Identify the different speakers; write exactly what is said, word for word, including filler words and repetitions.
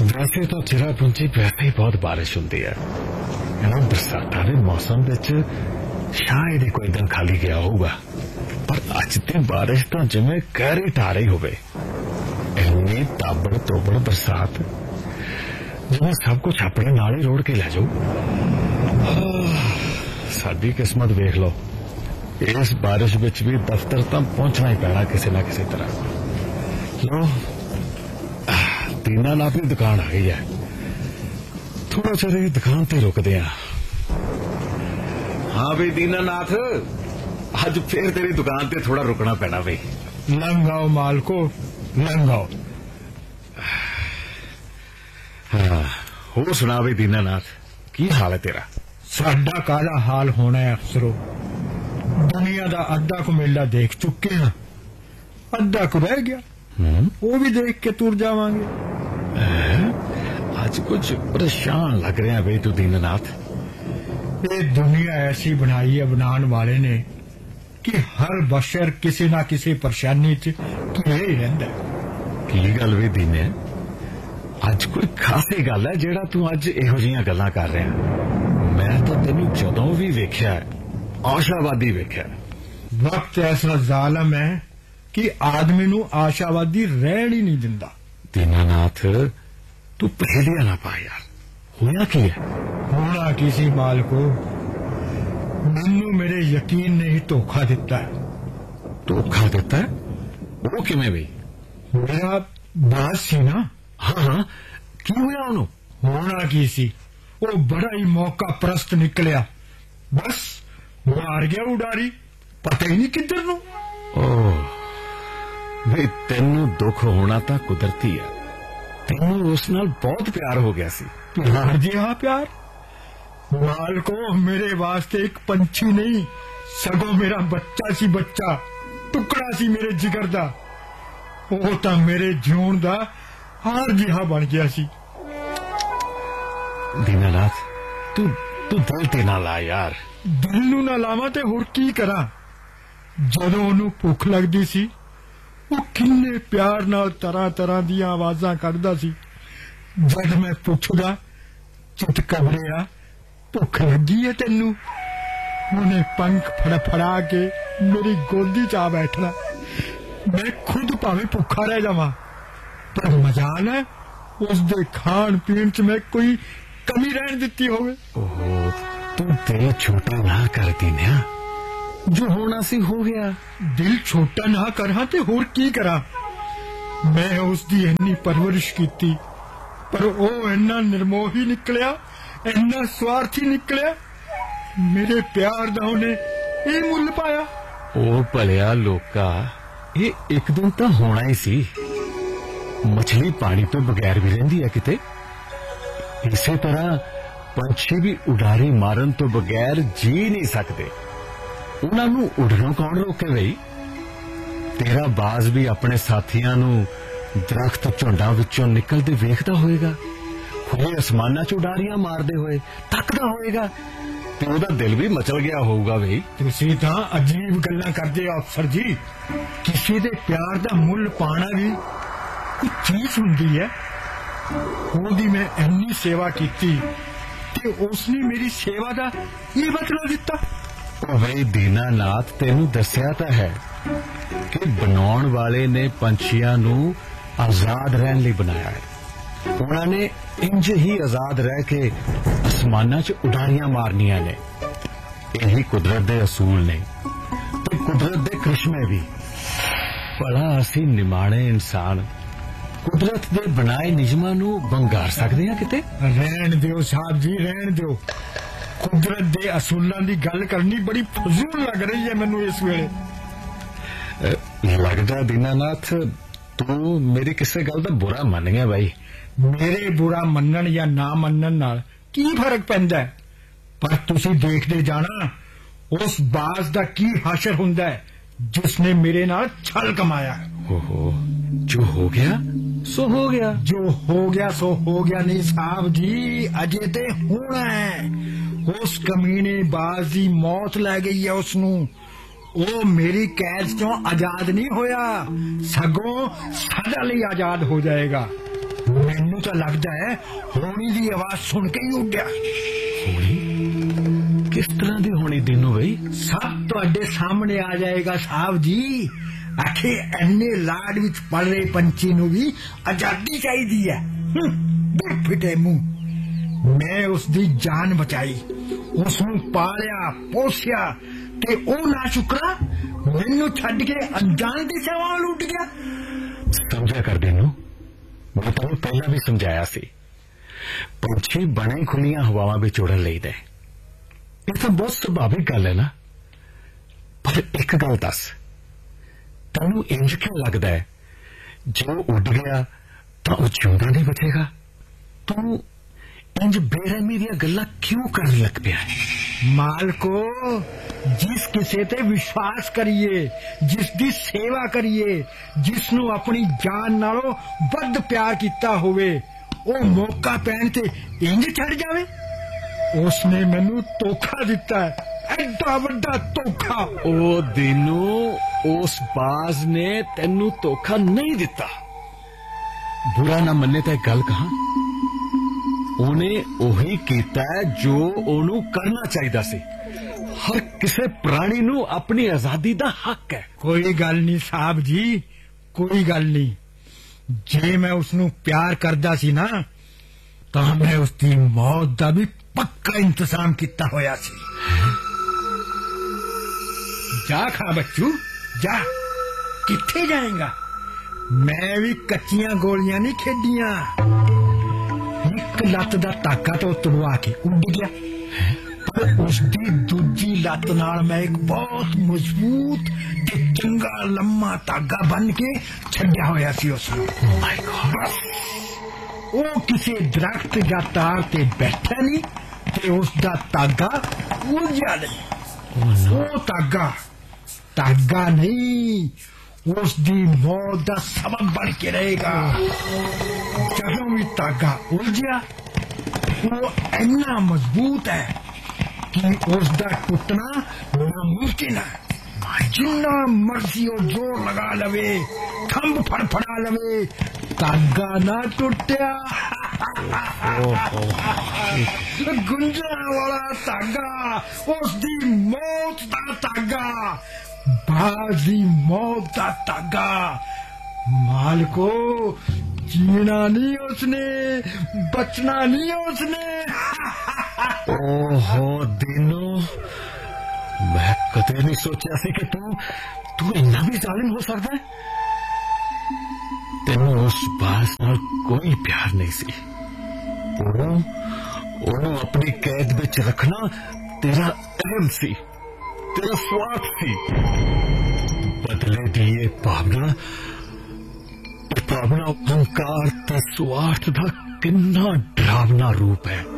Speaker 1: वैसे तो चिरापुंजी वैसे ही बहुत बारिश होंदी है इन्हां बरसातां दे मौसम विच शायद ही कोई दिन खाली गया होगा, पर अज दी बारिश तो जिवें कहरी टारी होवे। इन्नी ताबड़ तोबड़ बरसात जिवें सब कुछ अपने नाल ही रोड़ के लै जाऊ। साडी किस्मत वेख लो, इस बारिश विच भी दफ्तर तां पहुंचना ही पैना किसी ना किसी तरह। लो दीनानाथ की दुकान आ गई है, थोड़ा चेर दुकान ते रुकदे आ। हाँ भाई दीनानाथ, अज फिर तेरी दुकान ते थोड़ा रुकना पैना भाई।
Speaker 2: लंघाओ मालको लंघाओ।
Speaker 1: हाँ होर सुना भाई दीनानाथ, की हाल है तेरा?
Speaker 2: साडा काला हाल होना है अफसरों, दुनिया दा अद्धा को मेला देख चुके हैं, अद्धा को रह गया, वो भी देख के तुर जावांगे।
Speaker 1: आज कुछ परेशान लग रहे हैं भाई तू दीनानाथ।
Speaker 2: ये दुनिया ऐसी बनाई है बनाने वाले ने कि हर बशर किसी ना किसी परेशानी च घिरे ही रहिंदा है।
Speaker 1: की गल वी दीने, अज कोई खासी गल है जेड़ा तू अज इहो जिहियां गल्लां कर रहा है? मैं तो तेनू जदों भी वेख्या आशावादी वेख्या।
Speaker 2: वक्त ऐसा जालम है कि आदमी नू आशावादी रहन ही नहीं दिंदा।
Speaker 1: दीनानाथ तू पहेलियां ना पा यार, होया की है?
Speaker 2: होना किसी माल को, मैनू मेरे यकीन ने ही धोखा दिता है।
Speaker 1: धोखा दिता है? वो किवें भाई?
Speaker 2: मेरा बास सी ना।
Speaker 1: हाँ हाँ, की होया उन्हों?
Speaker 2: होना की सी, वो बड़ा ही मौका परस्त निकलिया, बस मार गया उडारी, पता ही नहीं किधर नू।
Speaker 1: ओह वे तेनू दुख होना तां कुदरती है, तेनू उस नाल बहुत प्यार हो गया सी।
Speaker 2: प्यार जी हाँ प्यार, माल को मेरे वास्ते एक पंछी नहीं सगों मेरा बच्चा सी, बच्चा टुकड़ा सी मेरे जिगर दा। वो तां मेरे जीवन दा हार जिहा बन गया सी।
Speaker 1: दीनानाथ तू तू दिल ते ना ला यार।
Speaker 2: दिल नू ना लावां ते होर की करा? जदों ओनू भुख लगदी सी वो किन्ने प्यार नाल तरह तरह दी आवाजां कढदा सी। जद मैं पुछदा चित घबरिया भुख लगी है तेनू, उन्हें पंख फड़फड़ा के मेरी गोदी च आ बैठना। मैं खुद भावें भुखा रह जावां, पर मजाल है उस दे खान पीन च मैं कोई कमी रहन दिती होवे।
Speaker 1: ओहो तू दिल छोटा ना कर दीना, जो होना सी हो गया।
Speaker 2: दिल छोटा ना करा ते होर की करा? मैं उसदी इन्नी परवरिश कीती, पर ओ इन्ना निर्मोही निकलिया, इन्ना स्वार्थी निकलिया। मेरे प्यार दा उन्हें ये मुल पाया।
Speaker 1: ओ भलिया लोका, ये एक दिन तो होना ही सी। मछली पानी तो बगैर भी रहिंदी है किते, इसे तरह पंछी भी उडारी मारन तो बगैर जी नहीं सकते। उन्होंने उड़नों कौन रोके बई? तेरा बाज भी अपने साथियों नू दरख्त झुंडां विचों निकलते वेखदा होएगा, खुले आसमानां च उडारियां मारदे होए तकदा होएगा, ते ओहदा दिल भी मचल गया होऊगा। बई
Speaker 2: तुसीं तां अजीब गल्लां करदे हो अफसर जी। किसी दे प्यार दा मुल पाना भी कुछ चीज हुंदी है। ओहदी मैं इन्नी सेवा कीती ते उसने मेरी सेवा दा ये बदला दिता।
Speaker 1: भाई दीनानाथ तेनू दस्या तां है कि बनाउण वाले ने पंछियां नू आजाद रहन लई बनाया है। उन्होंने इंज ही आजाद रह के आसमानां च उडारियां मारनियां ने। यही कुदरत दे असूल ने ते कुदरत दे करिश्मे भी। भला असी निमाणे इंसान कुदरत दे बनाए नियमां नू बंगार सकदे हां किते?
Speaker 2: रहन दिओ साहब जी, रहन दिओ। कुदरत दे असूलां दी गल करनी बड़ी फजूल लग रही है मैनू इस वेले।
Speaker 1: लगदा दीनानाथ तू मेरी किसी गल दा बुरा मन गया भाई।
Speaker 2: मेरे बुरा मनन या ना मनन नाल की फर्क पैंदा है? पर तुसी देखदे जाना उस बाज दा की हाशर हुंदा है जिसने मेरे नाल छल कमाया।
Speaker 1: ओहो, जो हो गया सो हो गया।
Speaker 2: जो हो गया सो हो गया नहीं साहब जी, अजे ते होना है। उस कमीने बाज दी मौत लै गई है उसनू। ओ मेरी कैद चों आजाद नहीं होया, सगों सदा लई आजाद हो जाएगा। ਮੈਨੂੰ ਤਾਂ ਲੱਗਦਾ ਹੈ ਹੋਣੀ ਦੀ ਆਵਾਜ਼ ਸੁਣ ਕੇ ਹੀ ਉੱਡਿਆ।
Speaker 1: ਹੋਣੀ? ਕਿਸ ਤਰ੍ਹਾਂ ਦੀ ਹੋਣੀ ਦੀਨੂ ਬਈ?
Speaker 2: ਸਭ ਤੁਹਾਡੇ ਸਾਹਮਣੇ ਆ ਜਾਏਗਾ ਸਾਹਿਬ ਜੀ। ਆਖੇ ਐਨੇ ਲਾਡ ਵਿੱਚ ਪਲ ਰਹੇ ਪੰਛੀ ਨੂੰ ਵੀ ਆਜ਼ਾਦੀ ਚਾਹੀਦੀ ਹੈ। ਫਿਟੇ ਮੂੰਹ। ਮੈਂ ਉਸ ਦੀ ਜਾਨ ਬਚਾਈ, ਉਸ ਨੂੰ ਪਾਲਿਆ ਪੋਸਿਆ, ਤੇ ਉਹ ਨਾ ਸ਼ੁਕਰਾ ਮੈਨੂੰ ਛੱਡ ਕੇ ਅਣਜਾਣ ਦੀ ਸੇਵਾ ਵੱਲ ਉੱਡ ਗਿਆ।
Speaker 1: ਸਮਝਿਆ ਕਰ ਦੀਨੂ, ਮੈਂ ਤੈਨੂੰ ਪਹਿਲਾਂ ਵੀ ਸਮਝਾਇਆ ਸੀ, ਪੰਛੀ ਬਣੇ ਖੁੱਲੀਆਂ ਹਵਾਵਾਂ ਵਿੱਚ ਉੜਨ ਲਈਦਾ। ਇਹ ਤਾਂ ਬਹੁਤ ਸੁਭਾਵਿਕ ਗੱਲ ਹੈ ਨਾ। ਪਰ ਇੱਕ ਗੱਲ ਦੱਸ, ਤੈਨੂੰ ਇੰਜ ਕਿਉਂ ਲੱਗਦਾ ਹੈ ਜੇ ਉਹ ਉੱਡ ਗਿਆ ਤਾਂ ਉਹ ਜਿਉਂਦਾ ਨਹੀਂ ਬਚੇਗਾ? ਤੂੰ ਇੰਜ ਬੇਰਹਿਮੀ ਦੀਆਂ ਗੱਲਾਂ ਕਿਉਂ ਕਰਨ ਲੱਗ ਪਿਆ ਹੈ?
Speaker 2: ਮਾਲਕੋ, ਜਿਸ ਕਿਸੇ ਤੇ ਵਿਸ਼ਵਾਸ ਕਰੀਏ, ਜਿਸ ਦੀ ਸੇਵਾ ਕਰੀਏ, ਜਿਸ ਨੂੰ ਆਪਣੀ ਜਾਨ ਨਾਲੋਂ ਵੱਧ ਪਿਆਰ ਕੀਤਾ ਹੋਵੇ, ਉਹ ਮੌਕਾ ਪੈਣ ਤੇ ਇੰਜ ਛੱਡ ਜਾਵੇ। ਉਸਨੇ ਮੈਨੂੰ ਧੋਖਾ ਦਿੱਤਾ ਹੈ, ਐਡਾ ਵੱਡਾ ਧੋਖਾ।
Speaker 1: ਉਹ ਦੀਨੂ, ਉਸ ਬਾਜ਼ ਨੇ ਤੈਨੂੰ ਧੋਖਾ ਨਹੀਂ ਦਿੱਤਾ। ਬੁਰਾ ਨਾ ਮੰਨੇ ਤਾਂ ਇੱਕ ਗੱਲ ਕਹਾਂ, ਉਹਨੇ ਉਹੀ ਕੀਤਾ ਜੋ ਉਹਨੂੰ ਕਰਨਾ ਚਾਹੀਦਾ ਸੀ। ਹਰ ਕਿਸੇ ਪ੍ਰਾਣੀ ਨੂੰ ਆਪਣੀ ਆਜ਼ਾਦੀ ਦਾ ਹੱਕ ਹੈ।
Speaker 2: ਕੋਈ ਗੱਲ ਨਹੀਂ ਸਾਹਿਬ ਜੀ, ਕੋਈ ਗੱਲ ਨਹੀਂ। ਜੇ ਮੈਂ ਉਸਨੂੰ ਪਿਆਰ ਕਰਦਾ ਸੀ ਨਾ, ਤਾਂ ਮੈਂ ਉਸ ਦੀ ਮੌਤ ਦਾ ਵੀ ਪੱਕਾ ਇੰਤਜ਼ਾਮ ਕੀਤਾ ਹੋਇਆ ਸੀ। ਜਾ ਖਾ ਬੱਚੂ ਜਾ, ਕਿੱਥੇ ਜਾਏਗਾ? ਮੈਂ ਵੀ ਕੱਚੀਆਂ ਗੋਲੀਆਂ ਨਹੀਂ ਖੇਡੀਆਂ। ਇੱਕ ਲੱਤ ਦਾ ਤਾਕਾ ਤੋਂ ਤੁੜਵਾ ਕੇ ਉੱਡ ਗਿਆ, ਪਰ ਉਸ ਦੀ ਦੂਜੀ ਲੱਤ ਨਾਲ ਮੈਂ ਇੱਕ ਬਹੁਤ ਮਜ਼ਬੂਤ ਤੇ ਚੰਗਾ ਲੰਮਾ ਧਾਗਾ ਬੰਨ ਕੇ ਛੱਡਿਆ ਹੋਇਆ ਸੀ ਉਸ ਨੂੰ। ਬਸ ਉਹ ਕਿਸੇ ਦਰਖਤ ਜਾਂ ਤਾਰ ਤੇ ਬੈਠਾ ਨਹੀਂ ਤੇ ਉਸ ਦਾ ਧਾਗਾ ਉਲਝਿਆ ਨਹੀਂ। ਉਹ ਧਾਗਾ ਧਾਗਾ ਨਹੀਂ, ਉਸ ਦੀ ਮੌਤ ਦਾ ਸਬਬ ਬਣ ਕੇ ਰਹੇਗਾ। ਜਦੋਂ ਵੀ ਧਾਗਾ ਉਲਝਿਆ, ਉਹ ਇੰਨਾ ਮਜ਼ਬੂਤ ਹੈ ਕਿ ਉਸ ਦਾ ਟੁੱਟਣਾ ਨਾਮੁਮਕਿਨ ਹੈ। ਜਿੰਨਾ ਮਰਜ਼ੀ ਉਹ ਜ਼ੋਰ ਲਗਾ ਲਵੇ, ਖੰਭ ਫੜਫੜਾ ਲਵੇ, ਧਾਗਾ ਨਾ ਟੁੱਟਿਆ। ਗੁੰਝਲਾਂ ਵਾਲਾ ਧਾਗਾ, ਉਸ ਦੀ ਮੌਤ ਦਾ ਧਾਗਾ, ਬਾਜ਼ ਦੀ ਮੌਤ ਦਾ ਧਾਗਾ। ਮਾਲਕੋ, ਜੀਣਾ ਨਹੀਂ ਉਸਨੇ, ਬਚਣਾ ਨਹੀਂ ਉਸਨੇ।
Speaker 1: ਓਹੋ ਦੀਨੂ, ਮੈਂ ਕਦੇ ਨਹੀਂ ਸੋਚਿਆ ਸੀ ਕਿ ਤੂੰ ਤੂੰ ਇੰਨਾ ਵੀ ਜ਼ਾਲਿਮ ਹੋ ਸਕਦਾ ਹੈ। ਤੈਨੂੰ ਉਸ ਬਾਜ਼ ਨਾਲ ਕੋਈ ਪਿਆਰ ਨਹੀਂ ਸੀ। ਉਹਨੂੰ ਉਹਨੂੰ ਆਪਣੀ ਕੈਦ ਵਿੱਚ ਰੱਖਣਾ ਤੇਰਾ ਅਹਿਮ ਸੀ, ਤੇਰਾ ਸਵਾਰਥ ਸੀ। ਬਦਲੇ ਦੀ ਇਹ ਭਾਵਨਾ, ਇਹ ਭਾਵਨਾ ਅਹੰਕਾਰ ਤੇ ਸਵਾਰਥ ਦਾ ਕਿੰਨਾ ਡਰਾਵਨਾ ਰੂਪ ਹੈ।